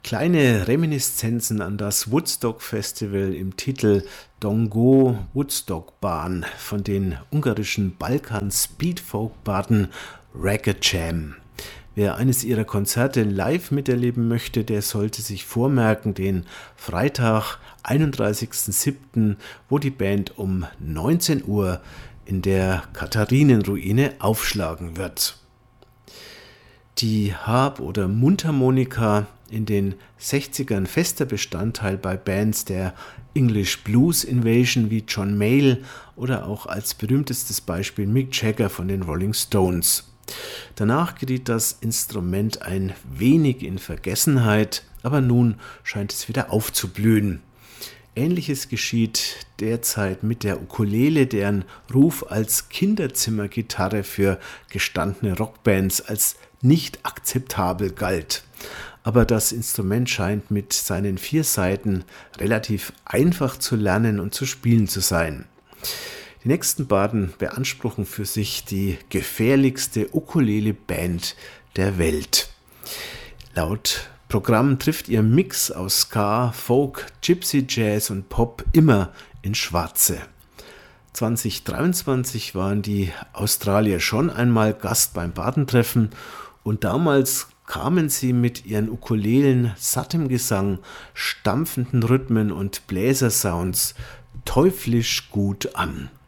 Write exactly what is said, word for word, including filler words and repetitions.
Kleine Reminiszenzen an das Woodstock Festival im Titel Dongo Woodstock Bahn von den ungarischen Balkan-Speedfolk-Barden Ragged Jam. Wer eines ihrer Konzerte live miterleben möchte, der sollte sich vormerken, den Freitag, einunddreißigsten siebten, wo die Band um neunzehn Uhr in der Katharinenruine aufschlagen wird. Die Harp- oder Mundharmonika, in den sechzigern fester Bestandteil bei Bands der English Blues Invasion wie John Mayall oder auch als berühmtestes Beispiel Mick Jagger von den Rolling Stones. Danach geriet das Instrument ein wenig in Vergessenheit, aber nun scheint es wieder aufzublühen. Ähnliches geschieht derzeit mit der Ukulele, deren Ruf als Kinderzimmergitarre für gestandene Rockbands als nicht akzeptabel galt. Aber das Instrument scheint mit seinen vier Saiten relativ einfach zu lernen und zu spielen zu sein. Die nächsten Barden beanspruchen für sich die gefährlichste Ukulele-Band der Welt. Laut Programm trifft ihr Mix aus Ska, Folk, Gypsy Jazz und Pop immer in Schwarze. zwanzig dreiundzwanzig waren die Australier schon einmal Gast beim Bardentreffen und damals kamen sie mit ihren Ukulelen, sattem Gesang, stampfenden Rhythmen und Bläsersounds teuflisch gut an.